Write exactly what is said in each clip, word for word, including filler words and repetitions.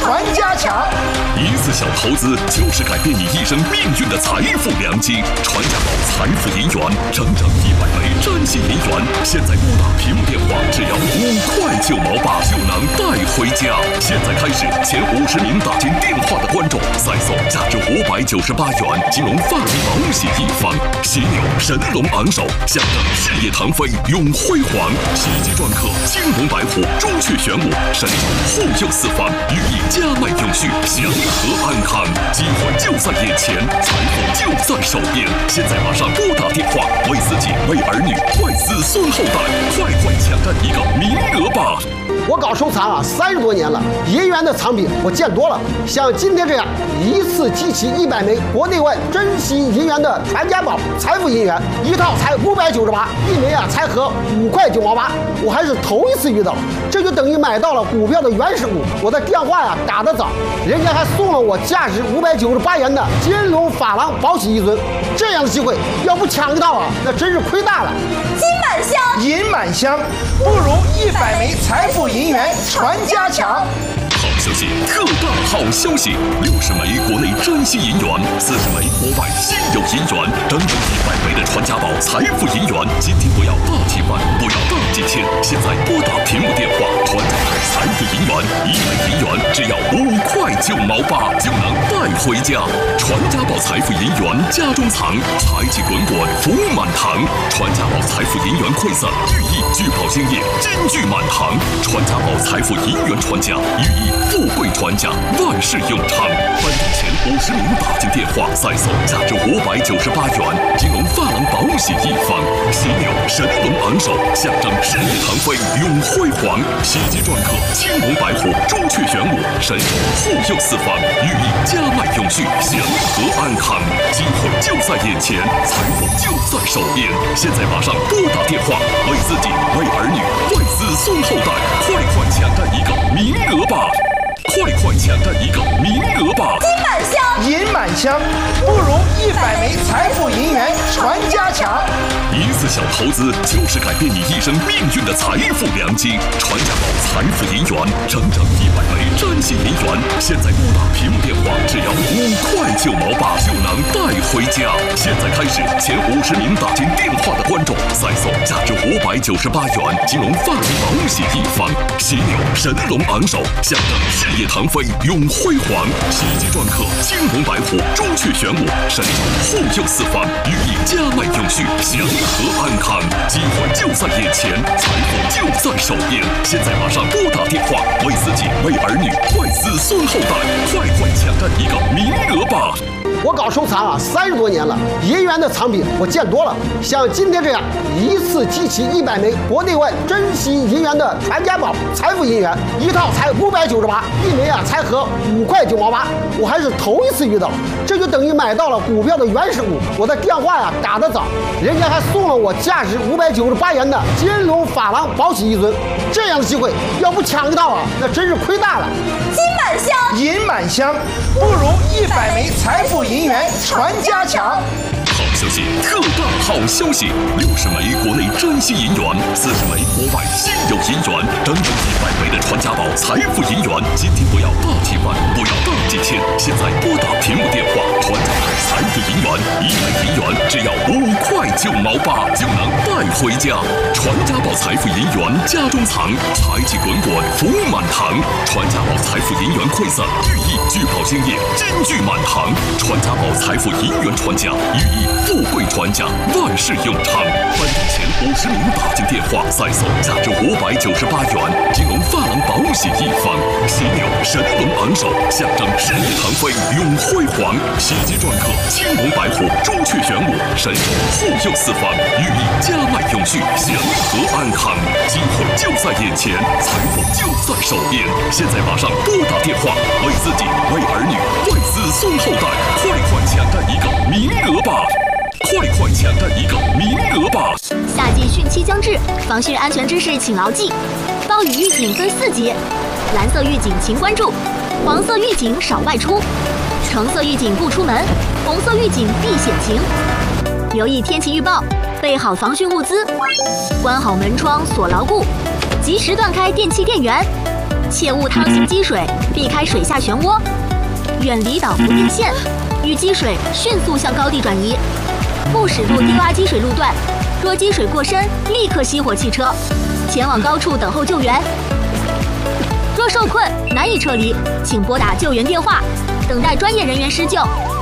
传家强。 一次小投资就是改变你一生命运的财富良机。传家宝财富银元，整整一百枚占星银元，现在拨打屏幕电话只要五块九毛八就能带回家。现在开始，前五十名打进电话的观众再送价值五百九十八元金龙发型保险一方。犀牛神龙昂首，象征事业腾飞永辉煌。喜极专克青龙白虎朱雀玄武，神兽护佑四方，寓意家迈永续祥和安康。机会就在眼前，财富就在手边。现在马上拨打电话，为自己、为儿女、为子孙后代，快快抢占一个名额吧！ 我搞收藏啊，三十多年了，银元的藏品我见多了。像今天这样一次集齐一百枚国内外珍稀银元的传家宝财富银元，一套才五百九十八，一枚啊才合五块九毛八，我还是头一次遇到。这就等于买到了股票的原始股。我的电话呀打得早，人家还送了我价值五百九十八元的金龙珐琅宝玺一尊。这样的机会要不抢一套啊，那真是亏大了。 金满箱，银满箱，不如一百枚财富银元传家强。 好消息，特大好消息！六十枚国内珍稀银元，四十枚国外稀有银元，整整一百枚的传家宝财富银元。今天不要大几万，不要大几千，现在拨打屏幕电话，传家宝财富银元，一枚银元只要五块九毛八就能带回家。传家宝财富银元家中藏，财气滚滚福满堂。传家宝财富银元馈赠，寓意聚宝兴业，金聚满堂。传家宝财富银元传家，寓意富贵传家，万事永昌。颁奖前五十名打进电话，再送价值五百九十八元金龙珐琅宝玺一方。犀牛神龙昂首，象征事业腾飞永辉煌。喜极专克青龙白虎朱雀玄武，神兽护佑四方，寓意家迈永续祥和安康。机会就在眼前，财富就在手边。现在马上拨打电话，为自己、为儿女、为子孙后代，快快抢占一个名额吧！快快抢占一个名额吧！ 金满箱，银满箱，不如一百枚财富银元传家强。 一次小投资就是改变你一生命运的财富良机。传家宝财富银元，整整一百枚占星银元，现在拨打屏幕电话只要五块九毛八就能带回家。现在开始，前五十名打进电话的观众再送价值五百九十八元金龙发型保险一方。犀牛神龙昂首，象征事业腾飞永辉煌。喜极专克青龙白虎朱雀玄武，神兽护佑四方，寓意家迈永续祥和安康。机会就在眼前，财富就在手边。现在马上拨打电话，为自己、为儿女、为子孙后代，快快抢占一个名额吧！ 我搞收藏啊，三十多年了，银元的藏品我见多了。像今天这样一次集齐一百枚国内外珍稀银元的传家宝财富银元，一套才五百九十八，一枚啊才合五块九毛八，我还是头一次遇到。这就等于买到了股票的原始股。我的电话呀打得早，人家还送了我价值五百九十八元的金龙珐琅宝玺一尊。这样的机会要不抢一套啊，那真是亏大了。 金满箱，银满箱，不如一百枚财富银元传家强。 好消息，特大好消息！六十枚国内珍稀银元，四十枚国外稀有银元，整整一百枚的传家宝财富银元。今天不要大几万，不要大几千，现在拨打屏幕电话，传家宝财富银元，一枚银元只要五块九毛八就能带回家。传家宝财富银元家中藏，财气滚滚福满堂。传家宝财富银元馈赠，寓意聚宝兴业，金聚满堂。传家宝财富银元传家，寓意富贵传家，万事永昌。颁奖前五十名打进电话，再送价值五百九十八元金龙珐琅宝玺一方。犀牛神龙昂首，象征事业腾飞永辉煌。喜极专克青龙白虎朱雀玄武，神兽护佑四方，寓意家迈永续祥和安康。机会就在眼前，财富就在手边。现在马上拨打电话，为自己、为儿女、为子孙后代，快快抢占一个名额吧！快快抢占一个名额吧！ 夏季汛期将至，防汛安全知识请牢记：暴雨预警分四级，蓝色预警请关注，黄色预警少外出，橙色预警不出门，红色预警避险情。留意天气预报，备好防汛物资，关好门窗锁牢固，及时断开电器电源， 切勿趟行积水，避开水下漩涡，远离岛湖电线，遇积水迅速向高地转移，不驶入低洼积水路段。若积水过深，立刻熄火汽车，前往高处等候救援。若受困难以撤离，请拨打救援电话，等待专业人员施救。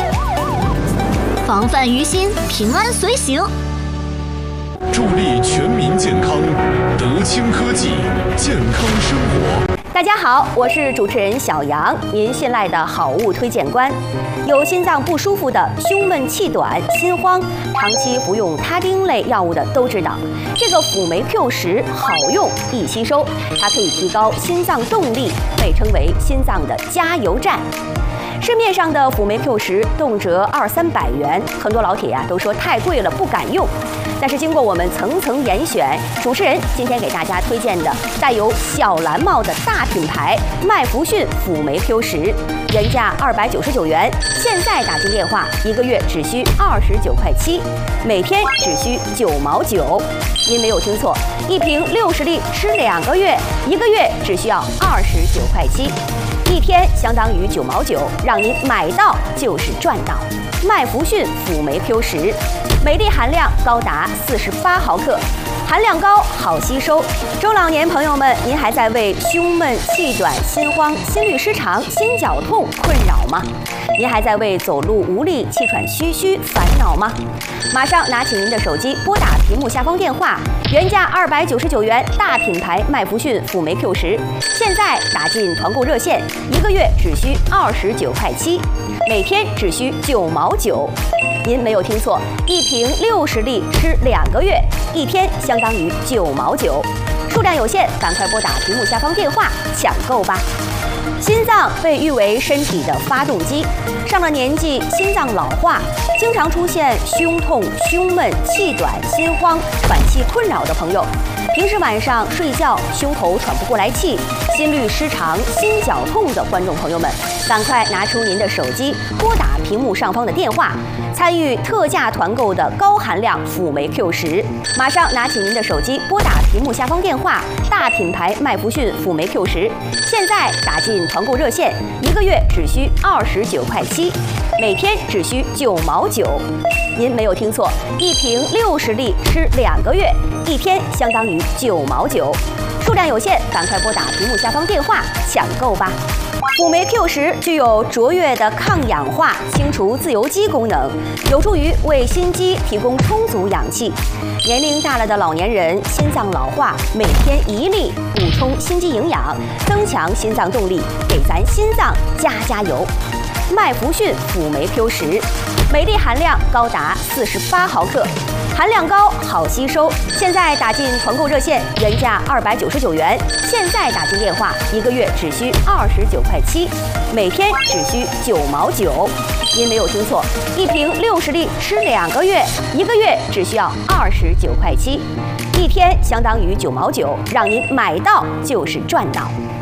防范于心，平安随行。 助力全民健康，德清科技健康生活。 大家好，我是主持人小杨，您信赖的好物推荐官。有心脏不舒服的、胸闷气短、心慌，长期服用他汀类药物的都知道，这个辅酶 Q 十好用易吸收，它可以提高心脏动力，被称为心脏的加油站。市面上的辅酶 Q 十动辄二三百元，很多老铁呀、啊、都说太贵了不敢用。但是经过我们层层严选，主持人今天给大家推荐的带有小蓝帽的大品牌麦弗逊辅酶 Q 十，原价二百九十九元，现在打进电话一个月只需二十九块七，每天只需九毛九。您没有听错，一瓶六十粒吃两个月，一个月只需要二十九块七。一天相当于九毛九，让您买到就是赚到。麦弗逊辅酶 Q 十，镁粒含量高达四十八毫克，含量高，好吸收。中老年朋友们，您还在为胸闷、气短、心慌、心律失常、心绞痛困扰吗？您还在为走路无力、气喘吁吁烦恼吗？马上拿起您的手机，拨打屏幕下方电话，原价二百九十九元大品牌麦弗逊辅酶 Q 十，现在打进团购热线，一个月只需二十九块七，每天只需九毛九。您没有听错，一瓶六十粒吃两个月，一天相当于九毛九。数量有限，赶快拨打屏幕下方电话抢购吧。心脏被誉为身体的发动机，上了年纪，心脏老化，经常出现胸痛、胸闷、气短、心慌、喘气困扰的朋友，平时晚上睡觉胸口喘不过来气、心律失常、心绞痛的观众朋友们，赶快拿出您的手机，拨打屏幕上方的电话，参与特价团购的高含量辅酶 Q 十。马上拿起您的手机，拨打屏幕下方电话，大品牌麦弗逊辅酶 Q 十，现在打进团购热线，一个月只需二十九块七，每天只需九毛九。您没有听错，一瓶六十粒吃两个月，一天相当于九毛九。数量有限，赶快拨打屏幕下方电话抢购吧。辅酶 Q 十具有卓越的抗氧化、清除自由基功能，有助于为心肌提供充足氧气。年龄大了的老年人心脏老化，每天一粒补充心肌营养，增强心脏动力，给咱心脏加加油。麦弗逊辅酶 Q 十，镁粒含量高达四十八毫克，含量高，好吸收。现在打进团购热线，原价二百九十九元，现在打进电话，一个月只需二十九块七，每天只需九毛九。您没有听错，一瓶六十粒吃两个月，一个月只需要二十九块七，一天相当于九毛九，让您买到就是赚到。